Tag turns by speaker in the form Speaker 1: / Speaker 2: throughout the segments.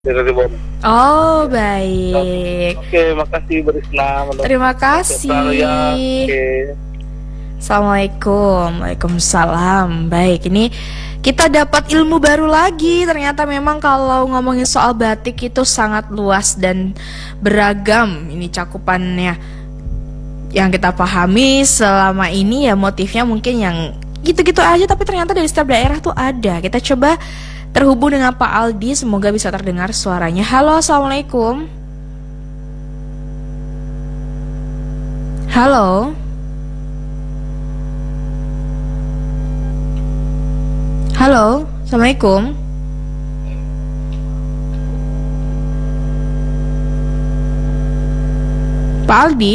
Speaker 1: dari Ribon.
Speaker 2: Oh, baik.
Speaker 1: Oke, makasih Berisna.
Speaker 2: Terima
Speaker 1: Selalu ya.
Speaker 2: kasih.
Speaker 1: Oke.
Speaker 2: Assalamualaikum. Waalaikumsalam. Baik, ini kita dapat ilmu baru lagi. Ternyata memang kalau ngomongin soal batik itu sangat luas dan beragam ini cakupannya. Yang kita pahami selama ini ya motifnya mungkin yang gitu-gitu aja, tapi ternyata dari setiap daerah tuh ada. Kita coba terhubung dengan Pak Aldi, semoga bisa terdengar suaranya. Halo, Assalamualaikum. Halo. Halo, Assalamualaikum. Pak Aldi.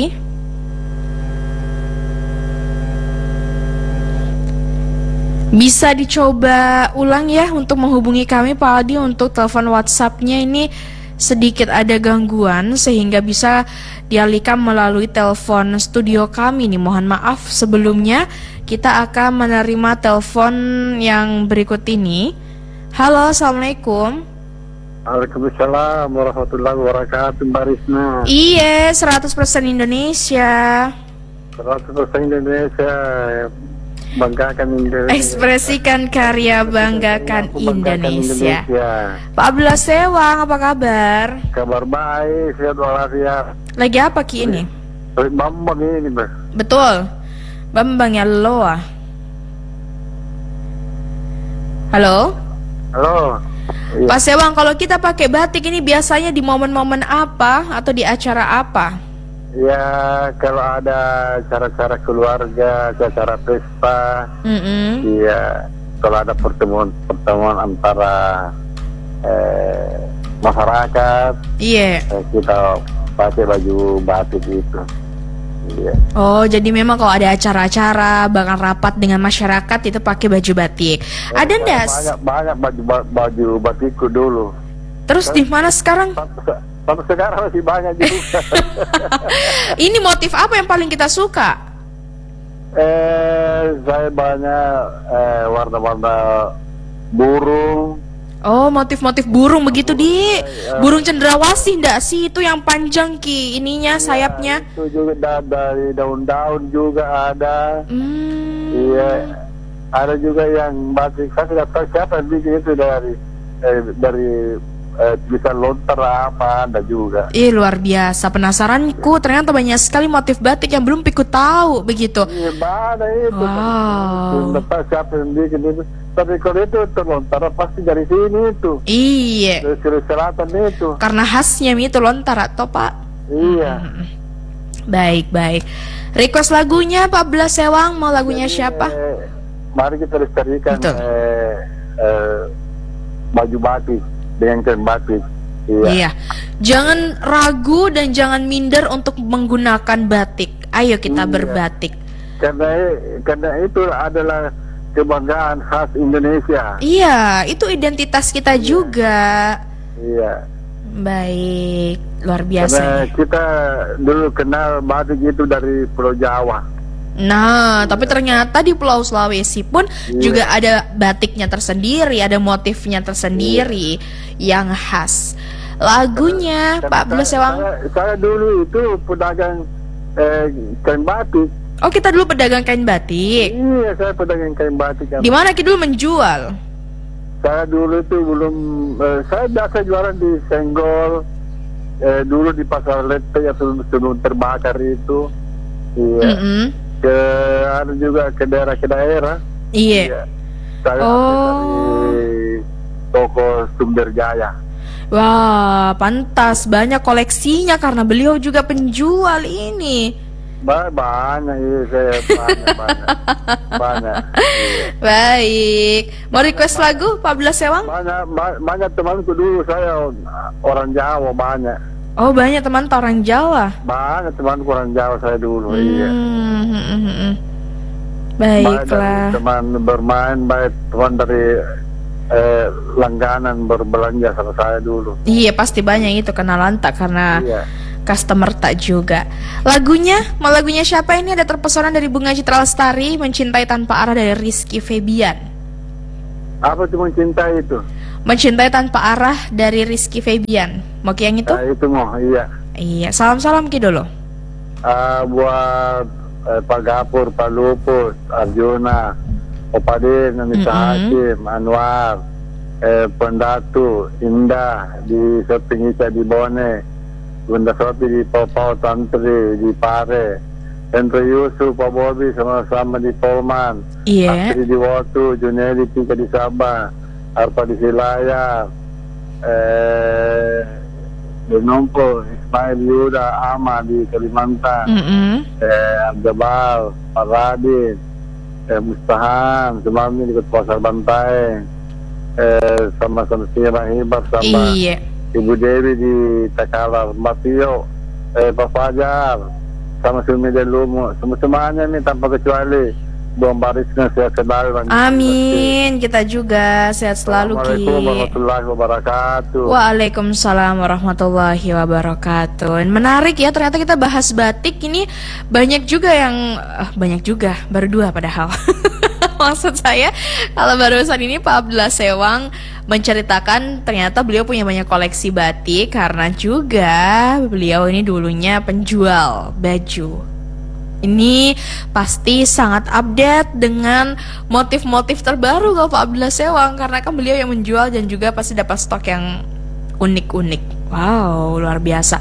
Speaker 2: Bisa dicoba ulang ya untuk menghubungi kami Pak Aldi. Untuk telepon WhatsApp-nya ini sedikit ada gangguan sehingga bisa dialihkan melalui telepon studio kami nih. Mohon maaf sebelumnya. Kita akan menerima telepon yang berikut ini. Halo, Assalamualaikum.
Speaker 1: Waalaikumsalam warahmatullahi wabarakatuh, Mbak Risna.
Speaker 2: Iya, 100% Indonesia.
Speaker 1: 100% Indonesia. Banggakan Indonesia.
Speaker 2: Ekspresikan karya, banggakan Indonesia.
Speaker 1: Indonesia.
Speaker 2: Pak Abdullah Sewang, apa kabar?
Speaker 1: Kabar baik, sehat walafiat.
Speaker 2: Lagi apa Ki ini?
Speaker 1: Bambang ini, Mbak.
Speaker 2: Betul. Bambang ya Loa. Halo?
Speaker 1: Halo. Iya.
Speaker 2: Pak Sewang, kalau kita pakai batik ini biasanya di momen-momen apa atau di acara apa?
Speaker 1: Ya, kalau ada acara-acara keluarga, acara pesta, iya. Kalau ada pertemuan antara masyarakat,
Speaker 2: Iya.
Speaker 1: kita pakai baju batik itu. Iya.
Speaker 2: Oh, jadi memang kalau ada acara-acara, bahkan rapat dengan masyarakat itu pakai baju batik. Ada ndak?
Speaker 1: Banyak baju batikku dulu.
Speaker 2: Terus di mana sekarang?
Speaker 1: Sampai sekarang masih banyak juga.
Speaker 2: Ini motif apa yang paling kita suka?
Speaker 1: Saya banyak warna-warna burung.
Speaker 2: Oh, motif-motif burung begitu di burung cendrawasih ndak sih itu yang panjang Ki ininya sayapnya?
Speaker 1: Itu juga dari daun-daun juga ada. Iya, ada juga yang batik. Saya tidak tahu siapa yang bikin itu dari bisa lontar apa ada juga.
Speaker 2: Ih, luar biasa, penasaranku. Ternyata banyak sekali motif batik yang belum Piku tahu begitu.
Speaker 1: Iya, ada itu.
Speaker 2: Wow.
Speaker 1: Tidak tahu siapa yang bikin itu. Tapi kalau itu terlontar pasti dari sini itu.
Speaker 2: Iya.
Speaker 1: Dari Sulawesi Selatan itu.
Speaker 2: Karena khasnya itu lontar atau Pak?
Speaker 1: Iya.
Speaker 2: Baik. Request lagunya Pak Blas Sewang, mau lagunya
Speaker 1: Jadi,
Speaker 2: siapa?
Speaker 1: Mari kita lestarikan
Speaker 2: Betul.
Speaker 1: baju batik dengan kain batik.
Speaker 2: Iya. Jangan ragu dan jangan minder untuk menggunakan batik. Ayo kita berbatik.
Speaker 1: Karena itu adalah kebanggaan khas Indonesia.
Speaker 2: Iya, itu identitas kita juga.
Speaker 1: Iya.
Speaker 2: Baik, luar biasa.
Speaker 1: Karena kita dulu kenal batik itu dari Pulau Jawa.
Speaker 2: Nah, tapi ternyata di Pulau Sulawesi pun juga ada batiknya tersendiri, ada motifnya tersendiri yang khas. Lagunya Pak Blas Sewang.
Speaker 1: Saya dulu itu pedagang kain batik.
Speaker 2: Oh, kita dulu pedagang kain batik.
Speaker 1: Iya, saya pedagang kain batik.
Speaker 2: Di mana kita dulu menjual?
Speaker 1: Saya dulu itu belum, saya biasa jualan di Senggol, dulu di Pasar Lete ya sebelum terbakar itu. Iya. Ada juga ke daerah.
Speaker 2: Iya.
Speaker 1: Saya dari toko Sumber Jaya.
Speaker 2: Wah, pantas banyak koleksinya karena beliau juga penjual ini.
Speaker 1: Banyak, iya, saya banyak. Iya.
Speaker 2: Baik, mau request lagu Pak Blas Sewang?
Speaker 1: Banyak temanku dulu, saya orang Jawa banyak.
Speaker 2: Oh, banyak teman orang Jawa.
Speaker 1: Banyak temanku orang Jawa saya dulu. Iya.
Speaker 2: Baiklah.
Speaker 1: Teman bermain, baik teman dari langganan berbelanja sama saya dulu.
Speaker 2: Iya, pasti banyak itu kenalan tak karena customer tak juga. Mau lagunya siapa ini? Ada terpesona dari Bunga Citra Lestari, Mencintai Tanpa Arah dari Rizky Febian.
Speaker 1: Apa itu mencintai itu?
Speaker 2: Mencintai Tanpa Arah dari Rizky Febian. Mau Ki yang itu?
Speaker 1: Itu mau, iya.
Speaker 2: Iya, salam-salam Ki dulu.
Speaker 1: Buat Pak Gapur, Pak Lupus, Arjuna, Opadin, Anissa Hakim, Anwar, Pendatu, Indah di Shopping Ica di Bone, Bunda Sopi di Popau Tantri di Pare, Hendro Yusuf, Pak Bobi sama-sama di Polman, Astri di Wotu, Juneli Tika di Sabah, Arpa di Silayar, Denompo, Ismail Yuda, Ama di Kalimantan, Abdabal, Pak Radin, Mustahan, semalam ini ikut Pasar Bantai, sama-sama Sira Hibar, sama Ibu Dewi di Takalar, Mbak Tio, Pak Fajar, sama Sumi Delumu, semuanya ini tanpa kecuali. Bang Barisnya sehat selalu.
Speaker 2: Amin, kita juga sehat selalu Ki.
Speaker 1: Assalamualaikum warahmatullahi wabarakatuh.
Speaker 2: Waalaikumsalam warahmatullahi wabarakatuh. Menarik ya, ternyata kita bahas batik ini banyak juga yang baru 2 padahal. Maksud saya kalau barusan ini Pak Abdullah Sewang menceritakan ternyata beliau punya banyak koleksi batik karena juga beliau ini dulunya penjual baju. Ini pasti sangat update dengan motif-motif terbaru kalau Pak Abdullah Sewang, karena kan beliau yang menjual dan juga pasti dapat stok yang unik-unik. Wow, luar biasa.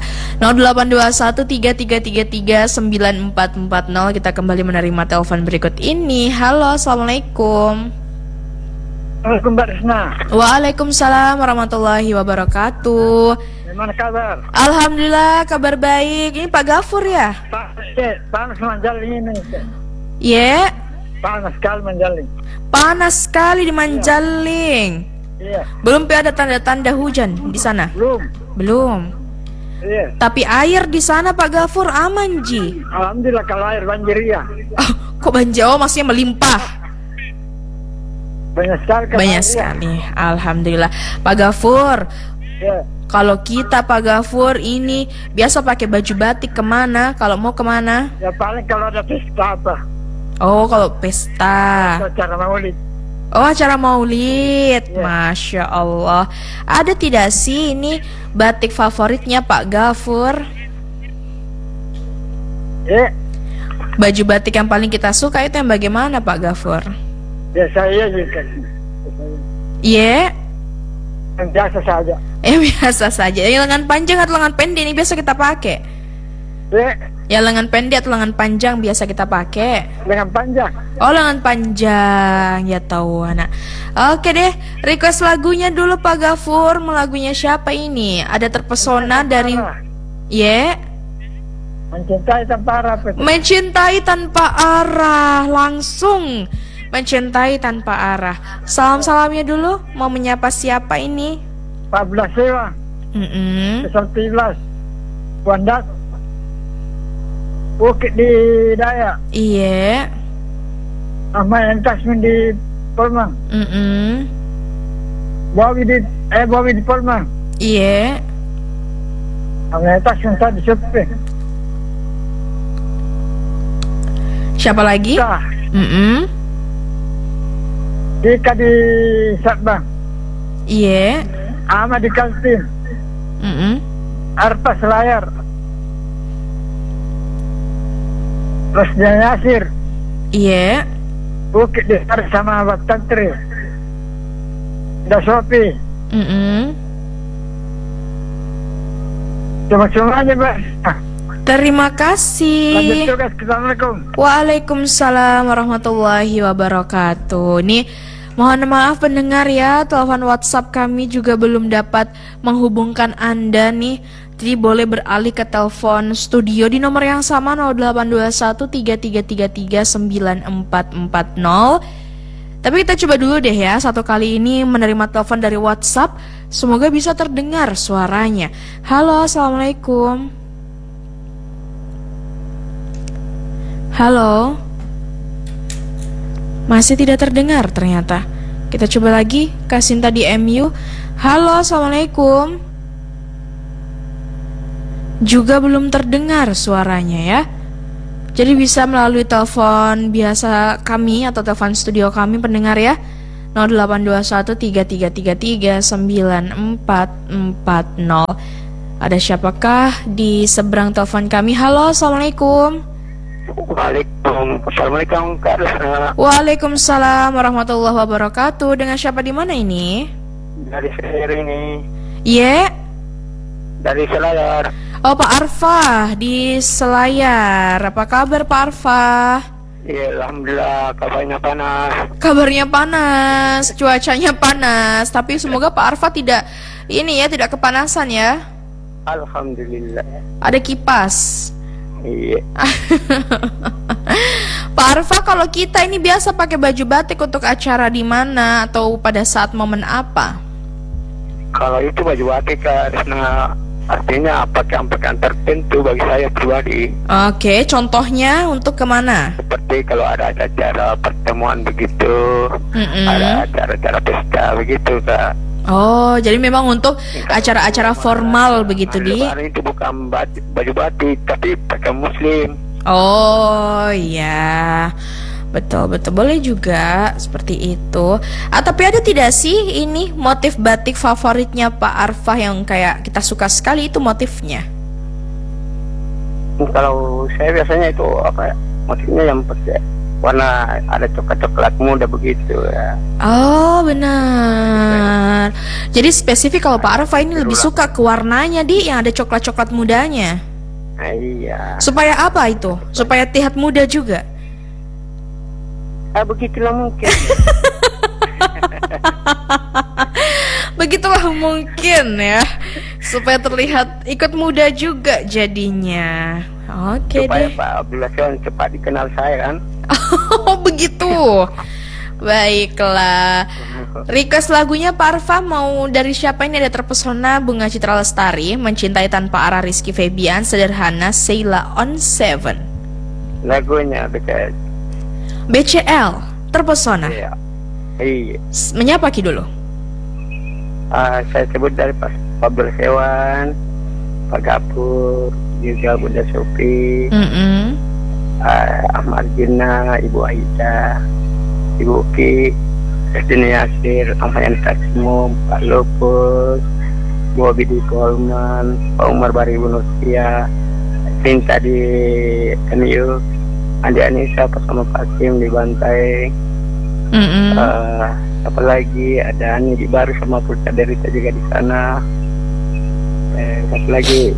Speaker 2: 082133339440. Kita kembali menerima telepon berikut ini. Halo, assalamualaikum.
Speaker 3: Assalamualaikum Mbak Risna.
Speaker 2: Waalaikumsalam warahmatullahi wabarakatuh.
Speaker 3: Gimana kabar?
Speaker 2: Alhamdulillah, kabar baik. Ini Pak Gafur ya?
Speaker 3: Panas Manjaling ini.
Speaker 2: Iya.
Speaker 3: Panas sekali Manjaling.
Speaker 2: Panas sekali di Manjaling.
Speaker 3: Iya.
Speaker 2: Belum ada tanda-tanda hujan di sana? Belum.
Speaker 3: Iya.
Speaker 2: Tapi air di sana Pak Gafur aman Ji?
Speaker 3: Alhamdulillah kalau air banjir ya.
Speaker 2: Oh, kok banjir? Oh, maksudnya melimpah.
Speaker 3: Banyak sekali.
Speaker 2: Banyak sekali. Alhamdulillah. Pak Gafur.
Speaker 3: Iya.
Speaker 2: Kalau kita Pak Gafur ini biasa pakai baju batik kemana? Kalau mau kemana?
Speaker 3: Ya paling kalau ada pesta apa.
Speaker 2: Oh, kalau pesta.
Speaker 3: Acara maulid.
Speaker 2: Oh, acara maulid.
Speaker 3: Yeah.
Speaker 2: Masya Allah. Ada tidak sih ini batik favoritnya Pak Gafur?
Speaker 3: Ya.
Speaker 2: Baju batik yang paling kita suka itu yang bagaimana Pak Gafur?
Speaker 3: Ya saya juga.
Speaker 2: Iya.
Speaker 3: Yang biasa saja.
Speaker 2: Biasa saja. Yang lengan panjang atau lengan pendek ini biasa kita pakai?
Speaker 3: Ya.
Speaker 2: Yang lengan pendek atau lengan panjang biasa kita pakai?
Speaker 3: Lengan panjang.
Speaker 2: Oh, lengan panjang. Ya tahu anak. Oke deh, request lagunya dulu Pak Gafur. Mau lagunya siapa ini? Ada terpesona dari
Speaker 3: Mencintai Tanpa Arah.
Speaker 2: Mencintai Tanpa Arah. Langsung Mencintai Tanpa Arah. Salam-salamnya dulu. Mau menyapa siapa ini?
Speaker 3: 14 Sewa. 11 Wandak. Bukit di Dayak.
Speaker 2: Iya.
Speaker 3: Ahmad yang Tasmin di Polman. Bawi di Polman.
Speaker 2: Iya.
Speaker 3: Ahmad yang Tasmin tadi Shopping.
Speaker 2: Siapa lagi?
Speaker 3: Dika di Sabang.
Speaker 2: Iya.
Speaker 3: Ahmad di Kaltim. Arpa Selayar. Rosnya Yasir.
Speaker 2: Iya.
Speaker 3: Bukit di Sari sama Abad Tantri. Udah Sopi. Cuma aja Mbak.
Speaker 2: Terima kasih.
Speaker 3: Lanjut tugas. Assalamualaikum.
Speaker 2: Waalaikumsalam warahmatullahi wabarakatuh. Nih, mohon maaf pendengar ya, telepon WhatsApp kami juga belum dapat menghubungkan Anda nih. Jadi boleh beralih ke telepon studio di nomor yang sama 082133339440. Tapi kita coba dulu deh ya, satu kali ini menerima telepon dari WhatsApp. Semoga bisa terdengar suaranya. Halo, assalamualaikum. Halo. Masih tidak terdengar ternyata. Kita coba lagi, Kasinta di MU. Halo, assalamualaikum. Juga belum terdengar suaranya ya. Jadi bisa melalui telepon biasa kami atau telepon studio kami pendengar ya, 082133339440. Ada siapakah di seberang telepon kami? Halo, assalamualaikum.
Speaker 3: Assalamualaikum Kak Rusna.
Speaker 2: Waalaikumsalam warahmatullahi wabarakatuh. Dengan siapa di mana ini?
Speaker 3: Dari Selayar ini.
Speaker 2: Ye?
Speaker 3: Dari Selayar.
Speaker 2: Oh, Pak Arfa di Selayar. Apa kabar Pak Arfa?
Speaker 3: Iya, alhamdulillah kabarnya panas.
Speaker 2: Kabarnya panas, cuacanya panas. Tapi semoga Pak Arfa tidak tidak kepanasan ya.
Speaker 3: Alhamdulillah.
Speaker 2: Ada kipas.
Speaker 3: Iya.
Speaker 2: Pak Arfa, kalau kita ini biasa pakai baju batik untuk acara di mana atau pada saat momen apa?
Speaker 3: Kalau itu baju batik Kak Rusna, artinya pakaian tertentu bagi saya pribadi.
Speaker 2: Oke, contohnya untuk kemana?
Speaker 3: Seperti kalau ada acara pertemuan begitu, ada acara pesta begitu Kak.
Speaker 2: Oh, jadi memang untuk acara-acara formal begitu di?
Speaker 3: Lebaran itu bukan baju batik, tapi pakaian muslim.
Speaker 2: Oh iya, betul boleh juga seperti itu. Tapi ada tidak sih ini motif batik favoritnya Pak Arfa yang kayak kita suka sekali itu motifnya?
Speaker 3: Kalau saya biasanya itu motifnya yang pakai warna ada coklat muda begitu ya.
Speaker 2: Oh benar. Jadi spesifik kalau Pak Arfa ini lebih suka ke warnanya yang ada coklat mudanya.
Speaker 3: Nah, iya.
Speaker 2: Supaya apa itu? Supaya terlihat muda juga.
Speaker 3: Begitulah mungkin.
Speaker 2: Begitulah mungkin ya. Supaya terlihat ikut muda juga jadinya. Oke
Speaker 3: supaya
Speaker 2: deh.
Speaker 3: Pak Abdullah cepat dikenal saya kan.
Speaker 2: Oh begitu. Baiklah. Request lagunya Pak Arfa mau dari siapa ini? Ada Terpesona, Bunga Citra Lestari, Mencintai Tanpa Arah Rizky Febian, Sederhana, Sheila on Seven.
Speaker 3: Lagunya dekat
Speaker 2: BCL, Terpesona.
Speaker 3: Iya.
Speaker 2: Menyapa Ki dulu.
Speaker 3: Saya sebut dari Pak Abdul Hewan, Pak Gapur, juga Bunda Sopi, Ahmad Jina, Ibu Aida, Ibu Ki, Christine Yasir, Ahmad Taksimo, Pak Lopus, Bu Abidi Kolman, Pak Umar Baribu Nursia, Cinta di MU, Andi Anissa, Pak sama Pak Kim di Bantai, apa lagi ada Ani di Baru sama Pulsa Derita juga di sana, satu lagi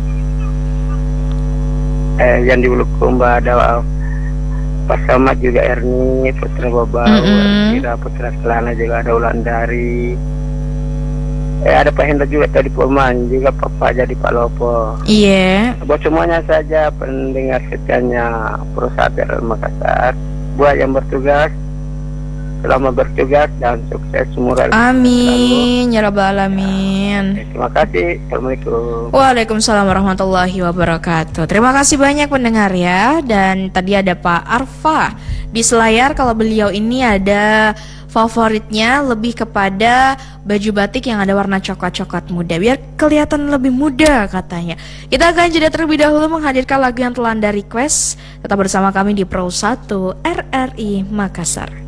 Speaker 3: yang di Bulukumba ada Pak Samad juga, Erni, Putra Babau, Kira Putra Kelana juga ada Ulandari, ada Pak Hendra juga tadi Poman, juga Papa jadi Pak Lopo.
Speaker 2: Iya.
Speaker 3: Buat semuanya saja pendengar setianya Prosader Makassar, buat yang bertugas, selamat bertugas dan sukses semua.
Speaker 2: Amin ya rabbal alamin.
Speaker 3: Terima kasih. Assalamualaikum.
Speaker 2: Waalaikumsalam warahmatullahi wabarakatuh. Terima kasih banyak pendengar ya. Dan tadi ada Pak Arfa di Selayar. Kalau beliau ini ada favoritnya lebih kepada baju batik yang ada warna coklat muda, biar kelihatan lebih muda katanya. Kita akan jeda terlebih dahulu menghadirkan lagu yang telah Anda request. Tetap bersama kami di Pro 1 RRI Makassar.